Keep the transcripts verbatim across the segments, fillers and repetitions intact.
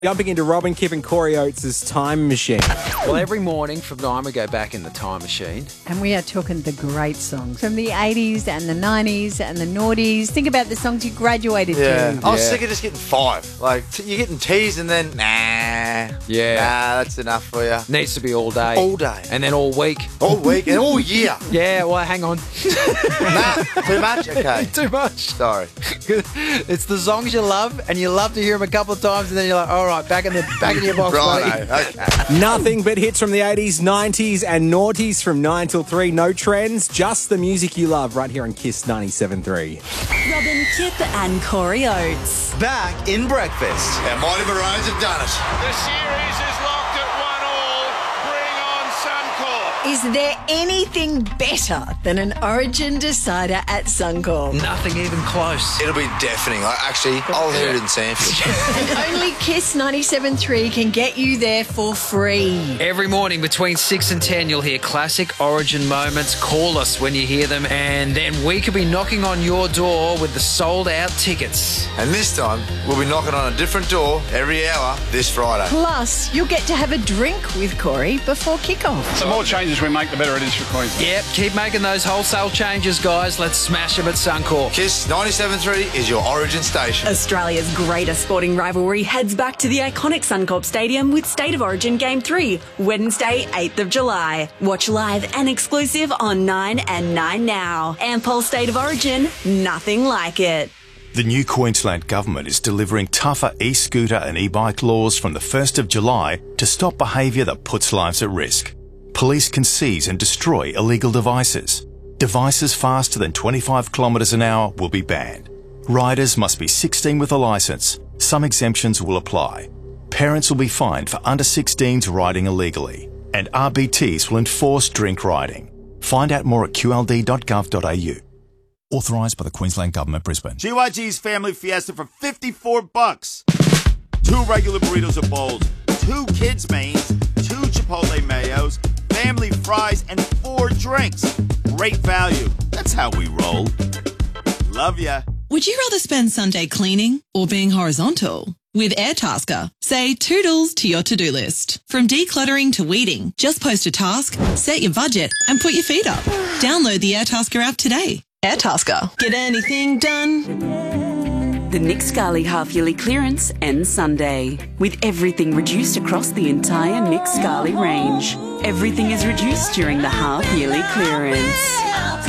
Jumping into Robin, Kip and Corey Oates' Time Machine. Well, every morning from nine we go back in the time machine. And we are talking the great songs from the eighties and the nineties and the noughties. Think about the songs you graduated Yeah. to. I was Yeah. sick of just getting five. Like, t- you're getting teased and then, nah. Yeah. Nah, that's enough for you. Needs to be all day. All day. And then all week. All week and all year. Yeah, well, hang on. Nah, too much? Okay. Too much. Sorry. It's the songs you love, and you love to hear them a couple of times, and then you're like, all right, back in the back in your box, buddy. Righto, okay. Nothing but hits from the eighties, nineties and noughties from nine till three. No trends, just the music you love right here on Kiss ninety-seven point three. Robin, Kip and Corey Oates. Back in breakfast. Our Mighty Maroons have done it. The series is locked at one all. Bring on Suncorp. Is there anything better than an Origin decider at Suncorp? Nothing even close. It'll be deafening. Like, actually, I'll hear it in Sanford. And only Kiss ninety-seven point three can get you there for free. Every morning between six and ten, you'll hear classic Origin moments. Call us when you hear them, and then we could be knocking on your door with the sold-out tickets. And this time, we'll be knocking on a different door every hour this Friday. Plus, you'll get to have a drink with Corey before kickoff. The more changes we make, the better it is for Queensland. Yep, keep making those wholesale changes, guys. Let's smash them at Suncorp. Kiss ninety-seven point three is your Origin station. Australia's greatest sporting rivalry heads back to the iconic Suncorp Stadium with State of Origin Game three, Wednesday, eighth of July. Watch live and exclusive on nine and nine now. Ampol State of Origin, nothing like it. The new Queensland Government is delivering tougher e-scooter and e-bike laws from the first of July to stop behaviour that puts lives at risk. Police can seize and destroy illegal devices. Devices faster than twenty-five kilometres an hour will be banned. Riders must be sixteen with a licence. Some exemptions will apply. Parents will be fined for under sixteens riding illegally. And R B Ts will enforce drink riding. Find out more at q l d dot gov dot a u. Authorised by the Queensland Government, Brisbane. G Y G's Family Fiesta for fifty-four bucks. Two regular burritos or bowls, two kids' mains, two Chipotle mayos, family fries, and four drinks. Great value. That's how we roll. Love ya. Would you rather spend Sunday cleaning or being horizontal? With Airtasker, say toodles to your to-do list. From decluttering to weeding, just post a task, set your budget, and put your feet up. Download the Airtasker app today. Airtasker. Get anything done. The Nick Scali half-yearly clearance ends Sunday, with everything reduced across the entire Nick Scali range. Everything is reduced during the half-yearly clearance.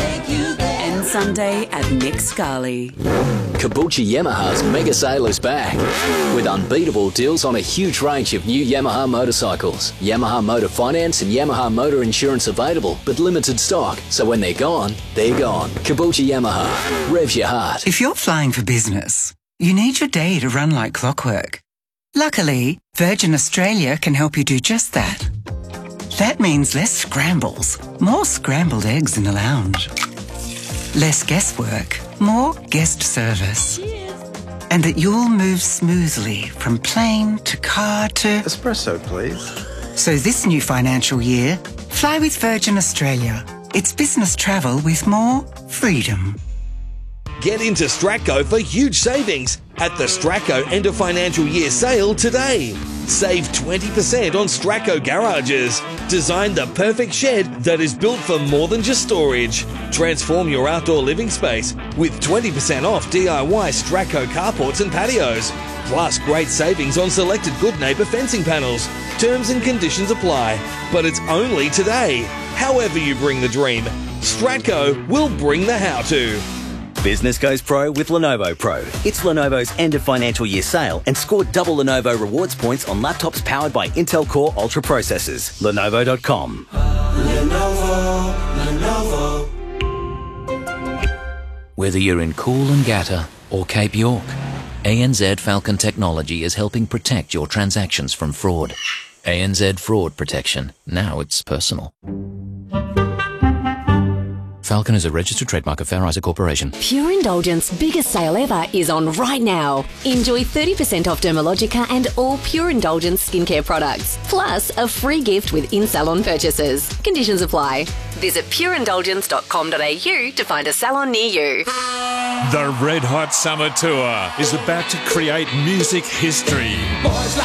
Ends Sunday at Nick Scali. Kabuchi Yamaha's mega sale is back with unbeatable deals on a huge range of new Yamaha motorcycles. Yamaha Motor Finance and Yamaha Motor Insurance available, but limited stock. So when they're gone, they're gone. Kabuchi Yamaha. Rev your heart. If you're flying for business, you need your day to run like clockwork. Luckily, Virgin Australia can help you do just that. That means less scrambles, more scrambled eggs in the lounge. Less guesswork, more guest service. And that you'll move smoothly from plane to car to... Espresso, please. So this new financial year, fly with Virgin Australia. It's business travel with more freedom. Get into Stratco for huge savings at the Stratco End of Financial Year sale today. Save twenty percent on Stratco garages. Design the perfect shed that is built for more than just storage. Transform your outdoor living space with twenty percent off D I Y Stratco carports and patios. Plus great savings on selected Good Neighbour fencing panels. Terms and conditions apply. But it's only today. However you bring the dream, Stratco will bring the how-to. Business goes pro with Lenovo Pro. It's Lenovo's end of financial year sale and score double Lenovo rewards points on laptops powered by Intel Core Ultra processors. Lenovo dot com. Lenovo, Lenovo. Whether you're in Coolangatta or Cape York, A N Z Falcon Technology is helping protect your transactions from fraud. A N Z Fraud Protection. Now it's personal. Falcon is a registered trademark of Fair Isaac Corporation. Pure Indulgence biggest sale ever is on right now. Enjoy thirty percent off Dermalogica and all Pure Indulgence skincare products, plus a free gift with in-salon purchases. Conditions apply. Visit pure indulgence dot com dot a u to find a salon near you. The Red Hot Summer Tour is about to create music history.